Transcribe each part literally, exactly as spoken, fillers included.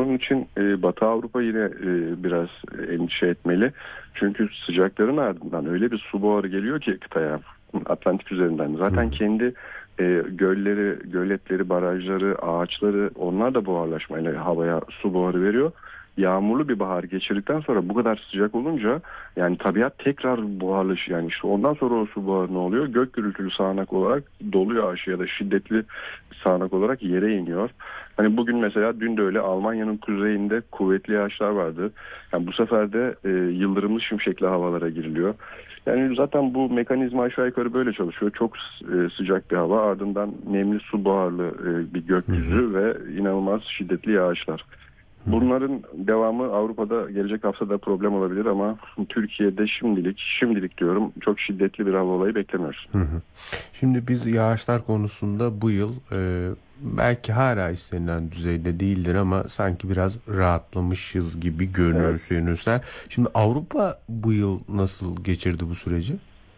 bunun için e, Batı Avrupa yine e, biraz endişe etmeli. Çünkü sıcakların ardından öyle bir su buharı geliyor ki kıtaya, Atlantik üzerinden. Zaten hmm. kendi e, gölleri, göletleri, barajları, ağaçları, onlar da buharlaşmayla havaya su buharı veriyor. Yağmurlu bir bahar geçirdikten sonra bu kadar sıcak olunca yani tabiat tekrar buharlaşıyor. Yani işte ondan sonra o su buharı ne oluyor? Gök gürültülü sağanak olarak dolu yağışı ya da şiddetli sağanak olarak yere iniyor. Hani bugün mesela dün de öyle Almanya'nın kuzeyinde kuvvetli yağışlar vardı. Yani bu sefer de e, yıldırımlı şimşekli havalara giriliyor. Yani zaten bu mekanizma aşağı yukarı böyle çalışıyor. Çok e, sıcak bir hava, ardından nemli su buharlı e, bir gökyüzü hı hı. ve inanılmaz şiddetli yağışlar. Bunların devamı Avrupa'da gelecek haftada problem olabilir ama Türkiye'de şimdilik, şimdilik diyorum çok şiddetli bir hava olayı beklemiyoruz. Hı hı. Şimdi biz yağışlar konusunda bu yıl e, belki hala istenilen düzeyde değildir ama sanki biraz rahatlamışız gibi görünüyor evet. Hüseyin Özel. Şimdi Avrupa bu yıl nasıl geçirdi bu süreci?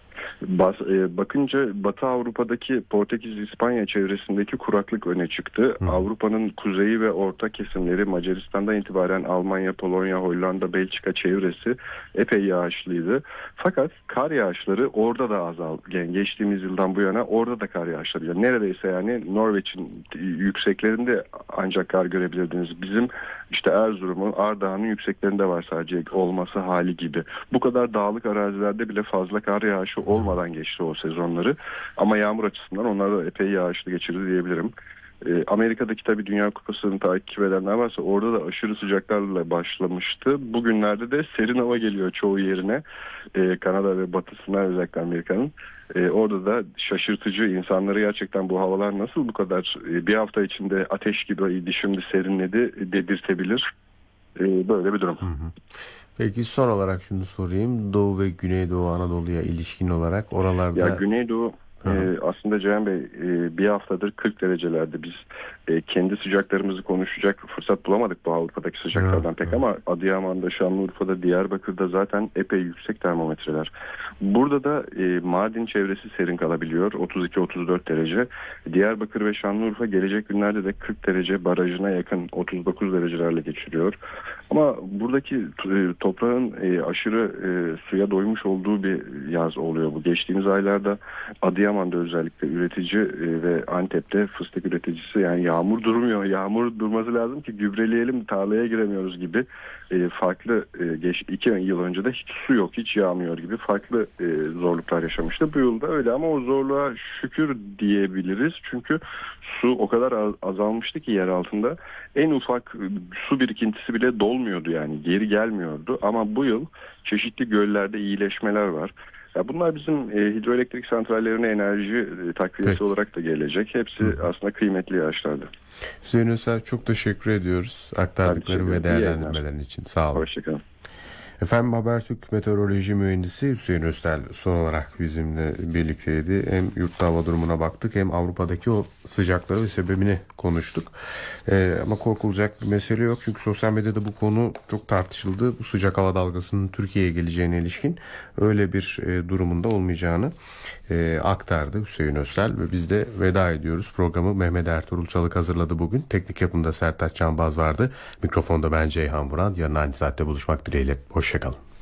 Bas, e, bakınca Batı Avrupa'daki Portekiz, İspanya çevresindeki kuraklık öne çıktı. Hı. Avrupa'nın kuzeyi ve orta kesimleri Macaristan'dan itibaren Almanya, Polonya, Hollanda, Belçika çevresi epey yağışlıydı. Fakat kar yağışları orada da azaldı. Yani geçtiğimiz yıldan bu yana orada da kar yağışları. Yani neredeyse yani Norveç'in yükseklerinde ancak kar görebilirdiniz. Bizim işte Erzurum'un, Ardahan'ın yükseklerinde var sadece olması hali gibi. Bu kadar dağlık arazilerde bile fazla kar yağışı olmadan geçti o sezonları. Ama yağmur açısından onlar da epey yağışlı geçirdi diyebilirim. Ee, Amerika'daki tabii Dünya Kupası'nı takip edenler varsa orada da aşırı sıcaklarla başlamıştı. Bugünlerde de serin hava geliyor çoğu yerine. Ee, Kanada ve batısına özellikle Amerika'nın. Ee, orada da şaşırtıcı, insanları gerçekten bu havalar nasıl bu kadar e, bir hafta içinde ateş gibiydi şimdi serinledi dedirtebilir. Ee, böyle bir durum. Hı hı. Peki son olarak şunu sorayım. Doğu ve Güneydoğu Anadolu'ya ilişkin olarak oralarda... Ya Güneydoğu e, aslında Ceyhan Bey e, bir haftadır kırk derecelerde biz e, kendi sıcaklarımızı konuşacak fırsat bulamadık bu Avrupa'daki sıcaklardan hı, pek hı. Ama Adıyaman'da, Şanlıurfa'da, Diyarbakır'da zaten epey yüksek termometreler. Burada da e, Mardin çevresi serin kalabiliyor. otuz iki otuz dört derece. Diyarbakır ve Şanlıurfa gelecek günlerde de kırk derece barajına yakın otuz dokuz derecelerle geçiriyor. Ama buradaki e, toprağın e, aşırı e, suya doymuş olduğu bir yaz oluyor bu. Geçtiğimiz aylarda Adıyaman'da özellikle üretici e, ve Antep'te fıstık üreticisi yani yağmur durmuyor. Yağmur durması lazım ki gübreleyelim, tarlaya giremiyoruz gibi e, farklı e, geç, iki yıl önce de hiç su yok, hiç yağmıyor gibi farklı e, zorluklar yaşamıştı. Bu yılda öyle ama o zorluğa şükür diyebiliriz. Çünkü su o kadar az, azalmıştı ki yer altında en ufak su birikintisi bile dolmuyordu yani geri gelmiyordu. Ama bu yıl çeşitli göllerde iyileşmeler var. Ya bunlar bizim e, hidroelektrik santrallerine enerji e, takviyesi Peki. olarak da gelecek. Hepsi Hı. aslında kıymetli yağışlardı. Hüseyin Özel çok teşekkür ediyoruz aktardıkların ve değerlendirmelerin için. Sağ olun. Hoşçakalın. Efendim Habertürk Meteoroloji Mühendisi Hüseyin Özel son olarak bizimle birlikteydi. Hem yurtta hava durumuna baktık hem Avrupa'daki o sıcakları ve sebebini konuştuk. Ee, ama korkulacak bir mesele yok. Çünkü sosyal medyada bu konu çok tartışıldı. Bu sıcak hava dalgasının Türkiye'ye geleceğine ilişkin öyle bir e, durumunda olmayacağını e, aktardı Hüseyin Özel. Ve biz de veda ediyoruz. Programı Mehmet Ertuğrul Çalık hazırladı bugün. Teknik yapımda Sertaç Canbaz vardı. Mikrofonda ben Ceyhan Vuran. Yarın aynı saatte buluşmak dileğiyle. Hoşçakalın.